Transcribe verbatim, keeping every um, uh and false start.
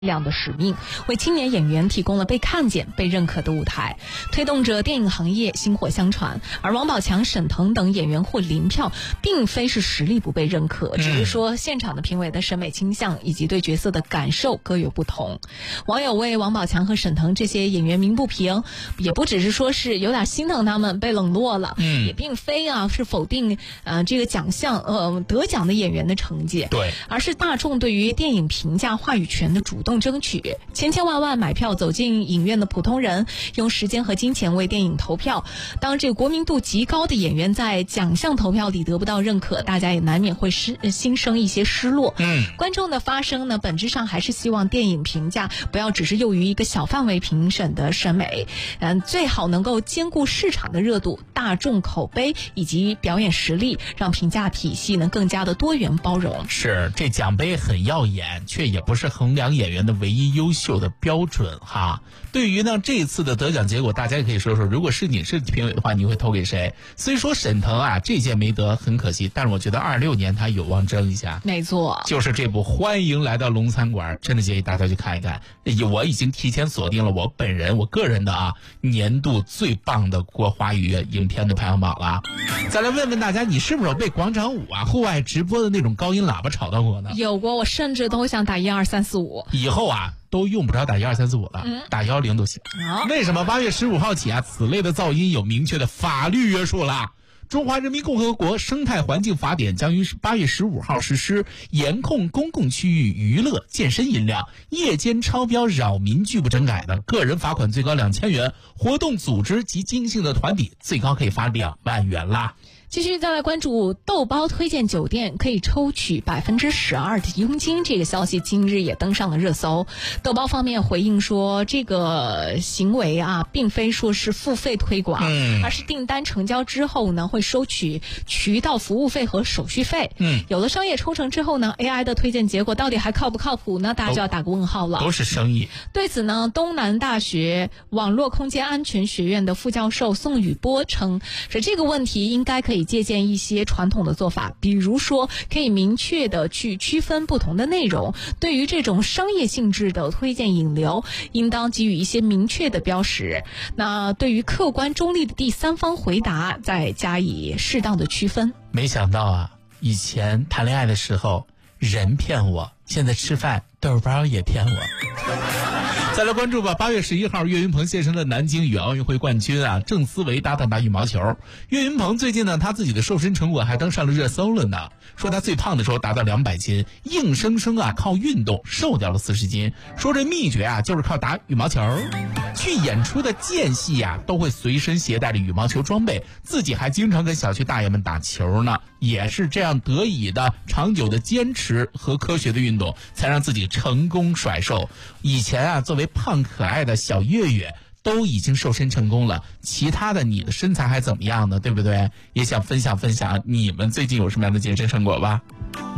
量的使命，为青年演员提供了被看见、被认可的舞台，推动着电影行业薪火相传。而王宝强、沈腾等演员获零票，并非是实力不被认可，只是说现场的评委的审美倾向以及对角色的感受各有不同。网友为王宝强和沈腾这些演员鸣不平，也不只是说是有点心疼他们被冷落了，嗯，也并非啊是否定呃这个奖项呃得奖的演员的成绩， 对， 而是大众对于电影评价话语权的主动争取。千千万万买票走进影院的普通人，用时间和金钱为电影投票。当这个国民度极高的演员在奖项投票里得不到认可，大家也难免会失心生一些失落。 嗯， 观众的发声呢，本质上还是希望电影评价不要只是囿于一个小范围评审的审美，嗯，最好能够兼顾市场的热度、大众口碑以及表演实力，让评价体系呢更加的多元包容。 是，这奖杯很耀眼，却也不是衡量演员的唯一优秀的标准哈。对于呢这次的得奖结果，大家也可以说说，如果是你是评委的话，你会投给谁？虽说沈腾啊这届没得很可惜，但是我觉得二六年他有望争一下。 没错， 就是这部《欢迎来到龙餐馆》，真的建议大家去看一看。我已经提前锁定了我本人我个人的啊年度最棒的国华语影片的排行榜了。再来问问大家，你是不是有被广场舞啊户外直播的那种高音喇叭吵到过呢？ 有过，我甚至都想打一二三四五。 以后啊都用不着打一二三四五了，嗯、打幺零都行。 哦、 为什么八月十五号起啊，此类的噪音有明确的法律约束了？中华人民共和国生态环境法典将于八月十五号实施，严控公共区域娱乐、健身音量、夜间超标扰民拒不整改的，个人罚款最高两千元；活动组织及经营的团体最高可以罚两万元啦。 继续再来关注豆包推荐酒店可以抽取百分之十二的佣金，这个消息今日也登上了热搜。豆包方面回应说，这个行为啊，并非说是付费推广， 嗯， 而是订单成交之后呢，会收取渠道服务费和手续费。 嗯， 有了商业抽成之后呢 ，A I 的推荐结果到底还靠不靠谱呢？大家就要打个问号了。 都是生意。 对此呢，东南大学网络空间安全学院的副教授宋宇波称，说这个问题应该可以借鉴一些传统的做法，比如说可以明确的去区分不同的内容，对于这种商业性质的推荐引流应当给予一些明确的标识，那对于客观中立的第三方回答再加以适当的区分。 没想到啊，以前谈恋爱的时候人骗我，现在吃饭豆包也骗我。再来关注吧，八月十一号，岳云鹏现身了南京与奥运会冠军啊郑思维搭档打羽毛球。岳云鹏最近呢，他自己的瘦身成果还登上了热搜了呢，说他最胖的时候达到两百斤，硬生生啊靠运动瘦掉了四十斤，说这秘诀啊就是靠打羽毛球。去演出的间隙啊都会随身携带着羽毛球装备，自己还经常跟小区大爷们打球呢，也是这样得以的长久的坚持和科学的运动，才让自己成功甩瘦。以前啊作为胖可爱的小岳岳都已经瘦身成功了，其他的你的身材还怎么样呢？对不对？也想分享分享你们最近有什么样的健身成果吧。